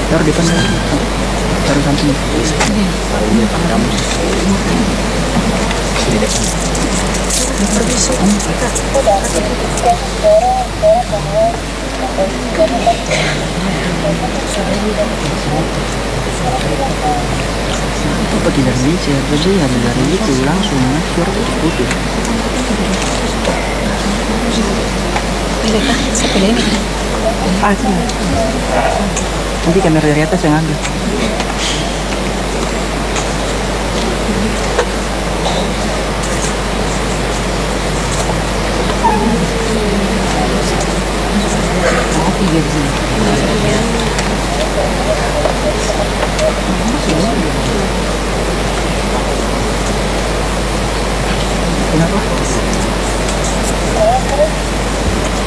Taruh di depan lagi. Taruh samping. Itu pergi dari Indonesia, terus dia ambil dari itu langsung suara putih-putih. Pilih kah? Saya pilih ini. Ah, sini. Nanti kamera dari atas yang ambil. Oh, tiga di sini. Kenapa?